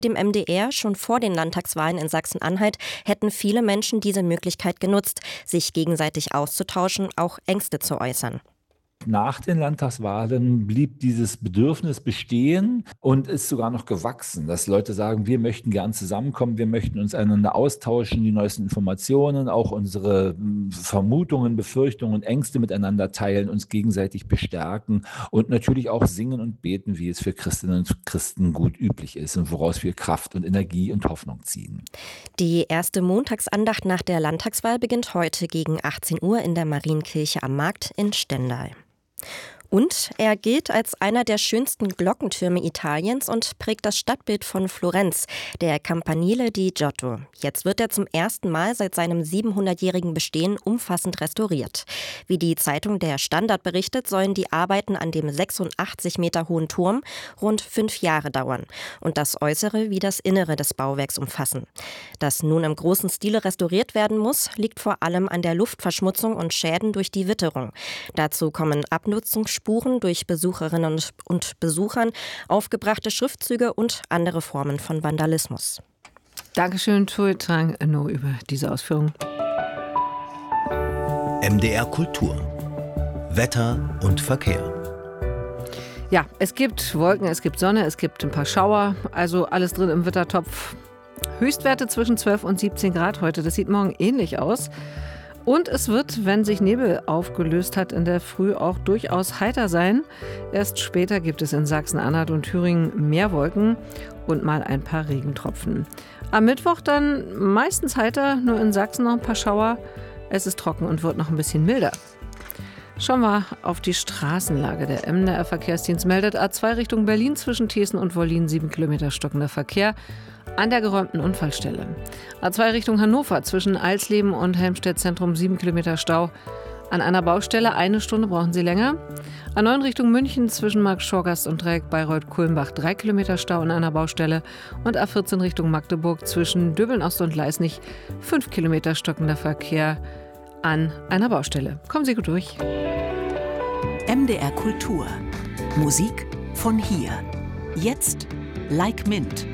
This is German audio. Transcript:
Dem MDR, schon vor den Landtagswahlen in Sachsen-Anhalt hätten viele Menschen diese Möglichkeit genutzt, sich gegenseitig auszutauschen, auch Ängste zu äußern. Nach den Landtagswahlen blieb dieses Bedürfnis bestehen und ist sogar noch gewachsen, dass Leute sagen, wir möchten gern zusammenkommen, wir möchten uns einander austauschen, die neuesten Informationen, auch unsere Vermutungen, Befürchtungen, Ängste miteinander teilen, uns gegenseitig bestärken und natürlich auch singen und beten, wie es für Christinnen und Christen gut üblich ist und woraus wir Kraft und Energie und Hoffnung ziehen. Die erste Montagsandacht nach der Landtagswahl beginnt heute gegen 18 Uhr in der Marienkirche am Markt in Stendal. Und er gilt als einer der schönsten Glockentürme Italiens und prägt das Stadtbild von Florenz, der Campanile di Giotto. Jetzt wird er zum ersten Mal seit seinem 700-jährigen Bestehen umfassend restauriert. Wie die Zeitung Der Standard berichtet, sollen die Arbeiten an dem 86 Meter hohen Turm rund 5 Jahre dauern und das Äußere wie das Innere des Bauwerks umfassen. Dass nun im großen Stile restauriert werden muss, liegt vor allem an der Luftverschmutzung und Schäden durch die Witterung. Dazu kommen Abnutzungsspuren durch Besucherinnen und Besuchern, aufgebrachte Schriftzüge und andere Formen von Vandalismus. Dankeschön, Tui Trang No, über diese Ausführung. MDR Kultur. Wetter und Verkehr. Ja, es gibt Wolken, es gibt Sonne, es gibt ein paar Schauer, also alles drin im Wittertopf. Höchstwerte zwischen 12 und 17 Grad heute, das sieht morgen ähnlich aus. Und es wird, wenn sich Nebel aufgelöst hat, in der Früh auch durchaus heiter sein. Erst später gibt es in Sachsen-Anhalt und Thüringen mehr Wolken und mal ein paar Regentropfen. Am Mittwoch dann meistens heiter, nur in Sachsen noch ein paar Schauer. Es ist trocken und wird noch ein bisschen milder. Schauen wir auf die Straßenlage. Der MDR Verkehrsdienst meldet A2 Richtung Berlin zwischen Thesen und Wollin 7 Kilometer stockender Verkehr an der geräumten Unfallstelle. A2 Richtung Hannover zwischen Alsleben und Helmstedt Zentrum 7 Kilometer Stau. An einer Baustelle 1 Stunde brauchen Sie länger. A9 Richtung München zwischen Markt Schorgast und Dreieck Bayreuth-Kulmbach 3 Kilometer Stau an einer Baustelle. Und A14 Richtung Magdeburg zwischen Döbeln-Ost und Leisnig 5 Kilometer stockender Verkehr an einer Baustelle. Kommen Sie gut durch. MDR Kultur. Musik von hier. Jetzt Like Mint.